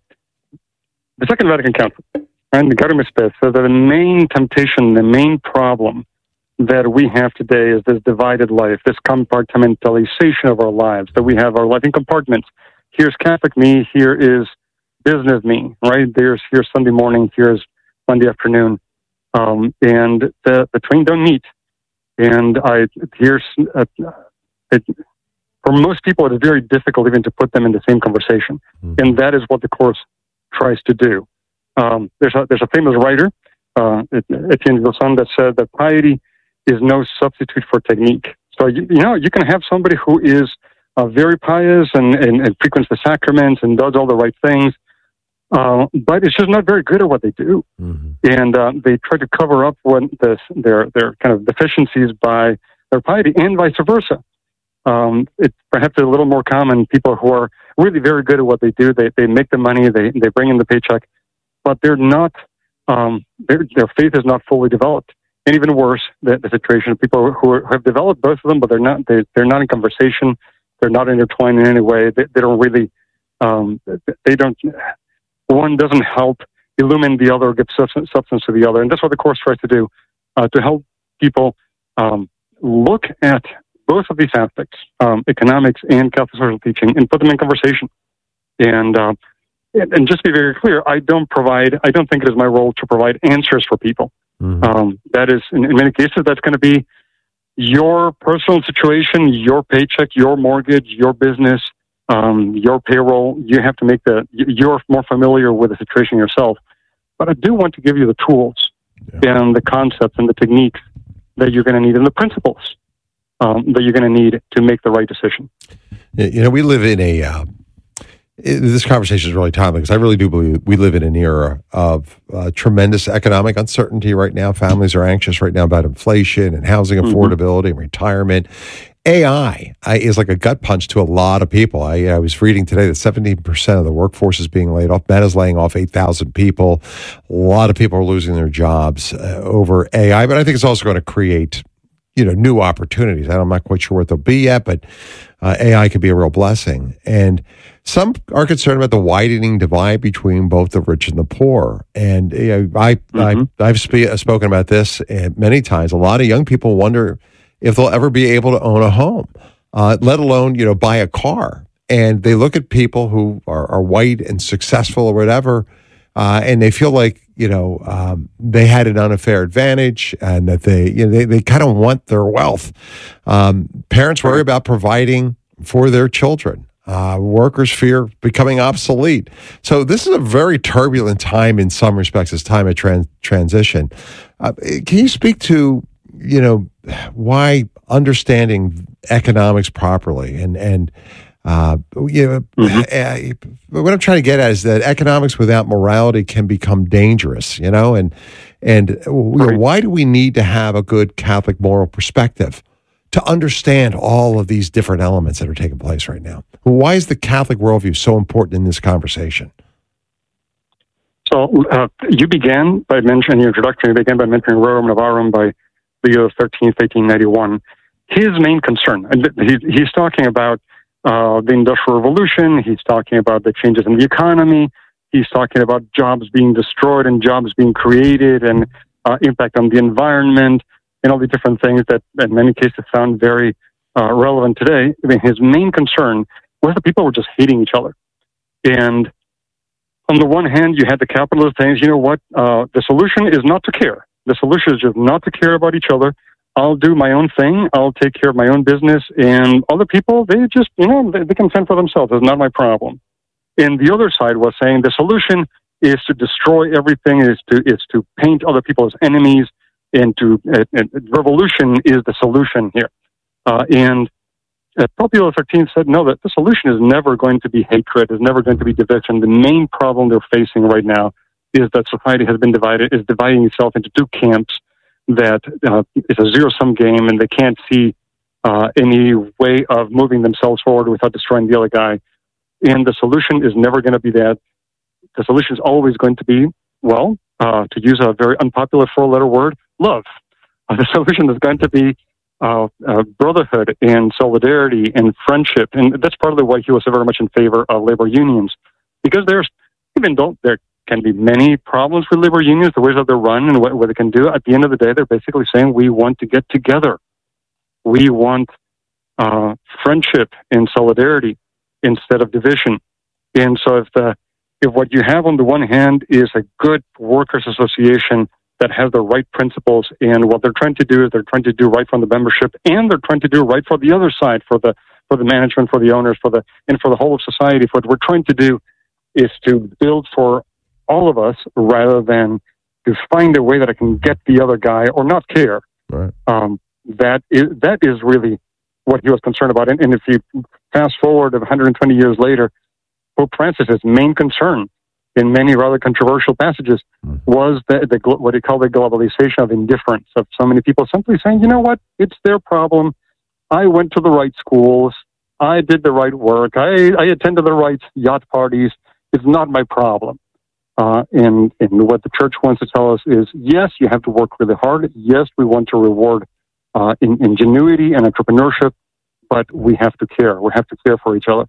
the Second Vatican Council and the Gaudium et Spes says that the main temptation, the main problem that we have today is this divided life, this compartmentalization of our lives, that we have our life in compartments. Here's Catholic me, here is business me, right? There's here's Sunday morning, here's Monday afternoon, um, and the, the twain don't meet. And I here's uh, it, for most people, it is very difficult even to put them in the same conversation, mm-hmm. and that is what the course tries to do. Um, there's a there's a famous writer, uh, Etienne Gilson, that said that piety is no substitute for technique. So, you, you know, you can have somebody who is uh, very pious and, and, and frequents the sacraments and does all the right things, uh, but it's just not very good at what they do. Mm-hmm. And uh, they try to cover up what this, their their kind of deficiencies by their piety, and vice versa. Um, it's perhaps a little more common, people who are really very good at what they do, they, they make the money, they, they bring in the paycheck, but they're not, um, their, their faith is not fully developed. And even worse, the, the situation of people who are, have developed both of them, but they're not they, they're not in conversation. They're not intertwined in any way. They, they don't really. Um, they don't. One doesn't help illumine the other, or give substance, substance to the other, and that's what the course tries to do, uh, to help people um, look at both of these aspects, um, economics and Catholic social teaching, and put them in conversation. And uh, and just to be very clear, I don't provide. I don't think it is my role to provide answers for people. Mm-hmm. Um, that is, in, in many cases, that's going to be your personal situation, your paycheck, your mortgage, your business, um, your payroll. You have to make the, you're more familiar with the situation yourself. But I do want to give you the tools yeah. and the concepts and the techniques that you're going to need, and the principles um, that you're going to need to make the right decision. You know, we live in a, uh, this conversation is really timely because I really do believe we live in an era of uh, tremendous economic uncertainty right now. Families are anxious right now about inflation and housing affordability mm-hmm. and retirement. A I is like a gut punch to a lot of people. I, I was reading today that seventeen percent of the workforce is being laid off. Meta's laying off eight thousand people. A lot of people are losing their jobs uh, over A I, but I think it's also going to create, you know, new opportunities. I'm not quite sure what they'll be yet, but uh, A I could be a real blessing. And some are concerned about the widening divide between both the rich and the poor. And you know, I, mm-hmm. I, I've spe- spoken about this many times. A lot of young people wonder if they'll ever be able to own a home, uh, let alone, you know, buy a car. And they look at people who are, are white and successful or whatever, uh, and they feel like, you know, um, they had an unfair advantage and that they, you know, they, they kind of want their wealth. Um, parents worry about providing for their children. Uh, workers fear becoming obsolete. So this is a very turbulent time in some respects, this time of trans- transition. Uh, can you speak to, you know, why understanding economics properly and, and uh, you know, mm-hmm. uh, what I'm trying to get at is that economics without morality can become dangerous, you know, and, and you know, why do we need to have a good Catholic moral perspective to understand all of these different elements that are taking place right now? Why is the Catholic worldview so important in this conversation? So uh, you began by mentioning, your introduction, you began by mentioning Rerum Novarum by Leo the thirteenth, eighteen ninety-one. His main concern, and he's, he's talking about uh, the Industrial Revolution, he's talking about the changes in the economy, he's talking about jobs being destroyed and jobs being created and uh, impact on the environment and all the different things that in many cases sound very uh, relevant today. I mean, his main concern was that people were just hating each other. And on the one hand, you had the capitalist saying, you know what, uh, the solution is not to care. The solution is just not to care about each other. I'll do my own thing. I'll take care of my own business. And other people, they just, you know, they, they can fend for themselves. It's not my problem. And the other side was saying the solution is to destroy everything, is to, is to paint other people as enemies, and to, uh, and revolution is the solution here. Uh, and uh, Pope Leo the thirteenth said, no, that the solution is never going to be hatred, is never going to be division. The main problem they're facing right now is that society has been divided, is dividing itself into two camps, that uh, it's a zero-sum game, and they can't see uh, any way of moving themselves forward without destroying the other guy. And the solution is never going to be that. The solution is always going to be, well, uh, to use a very unpopular four-letter word, love. Uh, the solution is going to be uh, uh, brotherhood and solidarity and friendship. And that's partly why he was so very much in favor of labor unions. Because there's, even though there can be many problems with labor unions, the ways that they're run and what, what they can do, at the end of the day, they're basically saying we want to get together. We want uh, friendship and solidarity instead of division. And so if the if what you have on the one hand is a good workers' association that has the right principles, and what they're trying to do is they're trying to do right for the membership, and they're trying to do right for the other side, for the for the management, for the owners, for the and for the whole of society. What we're trying to do is to build for all of us rather than to find a way that I can get the other guy or not care. Right. Um, that is that is really what he was concerned about. And, and if you fast forward one hundred twenty years later, Pope Francis's main concern in many rather controversial passages mm. was the, the what he called the globalization of indifference, of so many people simply saying, you know what, it's their problem. I went to the right schools. I did the right work. I, I attended the right yacht parties. It's not my problem. Uh, and, and what the church wants to tell us is, yes, you have to work really hard. Yes, we want to reward uh, in, ingenuity and entrepreneurship, but we have to care. We have to care for each other.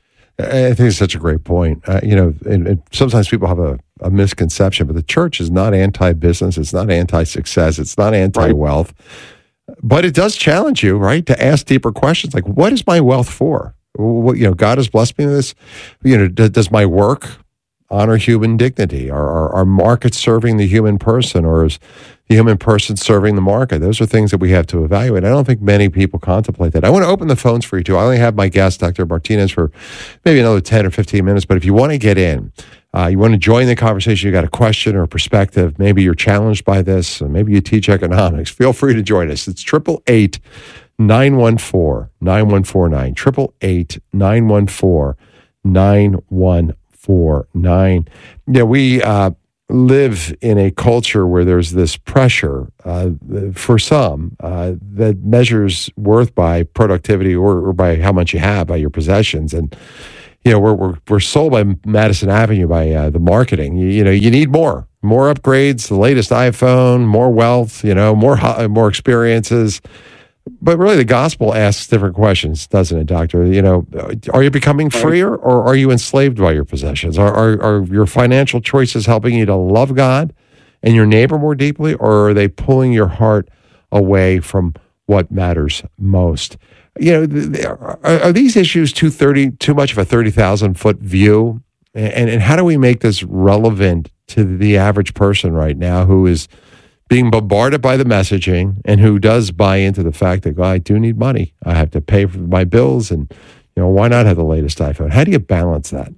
I think it's such a great point. Uh, you know, and, and sometimes people have a, a misconception, but the church is not anti-business. It's not anti-success. It's not anti-wealth. Right. But it does challenge you, right, to ask deeper questions like, what is my wealth for? What, you know, God has blessed me with this. You know, does, does my work honor human dignity? Are, are, are markets serving the human person, or is the human person serving the market? Those are things that we have to evaluate. I don't think many people contemplate that. I want to open the phones for you, too. I only have my guest, Doctor Martinez, for maybe another ten or fifteen minutes, but if you want to get in, uh, you want to join the conversation, you got a question or a perspective, maybe you're challenged by this, maybe you teach economics, feel free to join us. It's eight eight eight, nine one four, nine one four nine, eight eight eight, nine one four, nine one four nine. Yeah, we uh, live in a culture where there's this pressure uh, for some uh, that measures worth by productivity or, or by how much you have, by your possessions. And, you know, we're we're, we're sold by Madison Avenue by uh, the marketing. You, you know, you need more, more upgrades, the latest iPhone, more wealth, you know, more more experiences. But really, the gospel asks different questions, doesn't it, Doctor? You know, are you becoming freer, or are you enslaved by your possessions? Are, are are your financial choices helping you to love God and your neighbor more deeply, or are they pulling your heart away from what matters most? You know, are, are these issues too thirty too much of a thirty thousand foot view? And and how do we make this relevant to the average person right now who is being bombarded by the messaging and who does buy into the fact that, oh, I do need money. I have to pay for my bills, and, you know, why not have the latest iPhone? How do you balance that?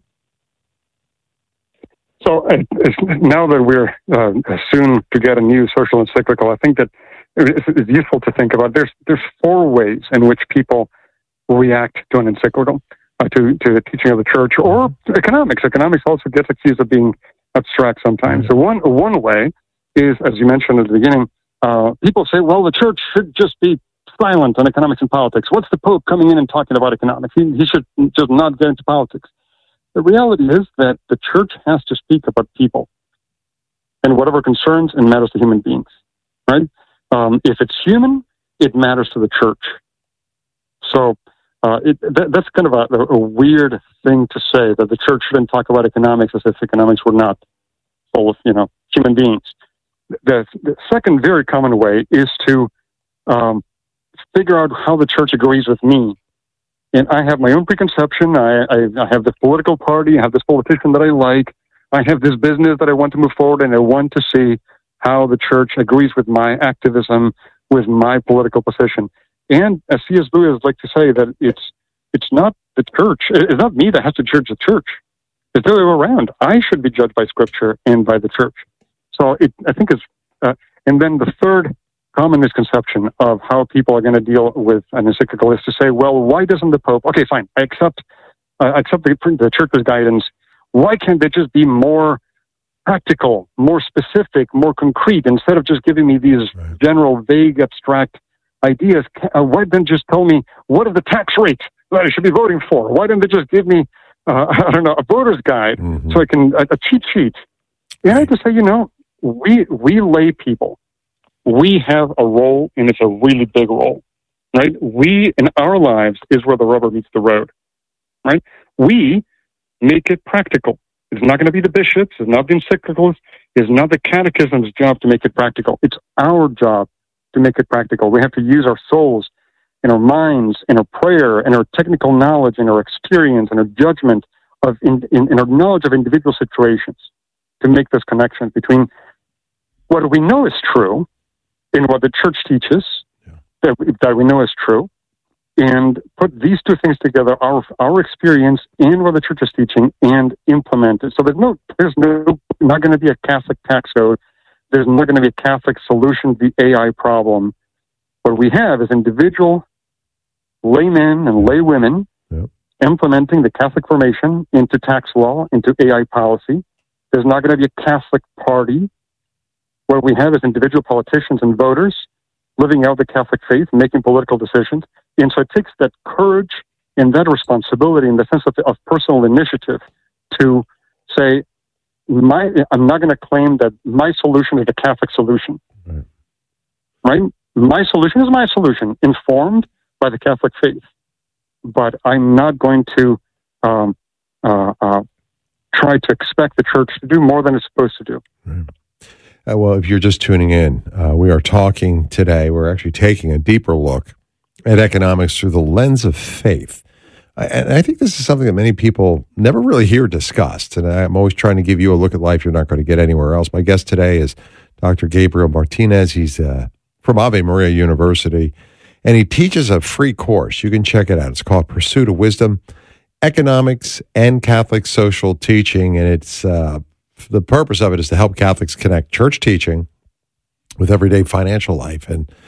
So uh, now that we're uh, soon to get a new social encyclical, I think that it's, it's useful to think about. There's there's four ways in which people react to an encyclical, uh, to to the teaching of the church, or economics. Economics also gets accused of being abstract sometimes. So one one way is, as you mentioned at the beginning, uh, people say, well, the church should just be silent on economics and politics. What's the Pope coming in and talking about economics? He, he should just not get into politics. The reality is that the church has to speak about people and whatever concerns and matters to human beings, right? Um, if it's human, it matters to the church. So uh, it, that, that's kind of a, a weird thing to say, that the church shouldn't talk about economics as if economics were not full of, you know, human beings. The, the second very common way is to um, figure out how the church agrees with me. And I have my own preconception. I, I, I have this political party. I have this politician that I like. I have this business that I want to move forward, and I want to see how the church agrees with my activism, with my political position. And as C S Lewis like to say, that it's it's not the church. It's not me that has to judge the church. It's the other way around. I should be judged by Scripture and by the church. So it, I think it's, uh, and then the third common misconception of how people are going to deal with an encyclical is to say, well, why doesn't the Pope, okay, fine, I accept, uh, I accept the, the church's guidance. Why can't they just be more practical, more specific, more concrete, instead of just giving me these right. general, vague, abstract ideas? Uh, why don't just tell me, what are the tax rates that I should be voting for? Why don't they just give me, uh, I don't know, a voter's guide mm-hmm. so I can, a, a cheat sheet? And I have to say, you know, we we lay people, we have a role, and it's a really big role, right? We, in our lives, is where the rubber meets the road, right? We make it practical. It's not going to be the bishops, it's not the encyclicals, it's not the catechism's job to make it practical. It's our job to make it practical. We have to use our souls and our minds and our prayer and our technical knowledge and our experience and our judgment of in, in, and our knowledge of individual situations to make this connection between what we know is true and what the church teaches yeah. that, we, that we know is true, and put these two things together, our our experience and what the church is teaching, and implement it. So there's no, there's no, not going to be a Catholic tax code. There's not going to be a Catholic solution to the A I problem. What we have is individual laymen and laywomen yep. implementing the Catholic formation into tax law, into A I policy. There's not going to be a Catholic party. What we have is individual politicians and voters living out the Catholic faith, making political decisions. And so it takes that courage and that responsibility in the sense of, of personal initiative to say, my, I'm not going to claim that my solution is the Catholic solution. Right. right? My solution is my solution, informed by the Catholic faith. But I'm not going to um, uh, uh, try to expect the church to do more than it's supposed to do. Right. Uh, well, if you're just tuning in, uh, we are talking today, we're actually taking a deeper look at economics through the lens of faith. I, and I think this is something that many people never really hear discussed. And I'm always trying to give you a look at life you're not going to get anywhere else. My guest today is Doctor Gabriel Martinez. He's uh, from Ave Maria University, and he teaches a free course. You can check it out. It's called Pursuit of Wisdom, Economics and Catholic Social Teaching, and it's uh, the purpose of it is to help Catholics connect church teaching with everyday financial life. And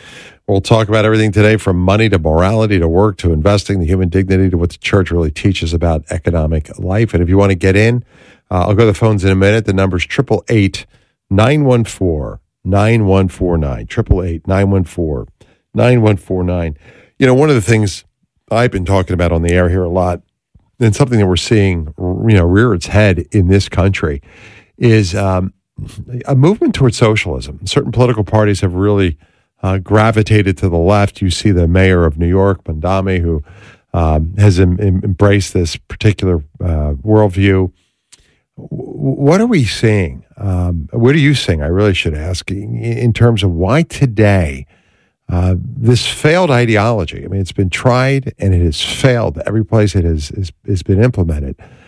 We'll talk about everything today from money to morality to work to investing, the human dignity to what the church really teaches about economic life. And if you want to get in, uh, I'll go to the phones in a minute. The number's eight eight eight, nine one four, nine one four nine, eight eight eight, nine one four, nine one four nine. You know, one of the things I've been talking about on the air here a lot, and something that we're seeing, you know, rear its head in this country, is um, a movement towards socialism. Certain political parties have really uh, gravitated to the left. You see the mayor of New York, Mondami, who um, has em- em- embraced this particular uh, worldview. W- what are we seeing? Um, what are you seeing? I really should ask in, in terms of why today uh, this failed ideology. I mean, it's been tried and it has failed every place it has, has, has been implemented.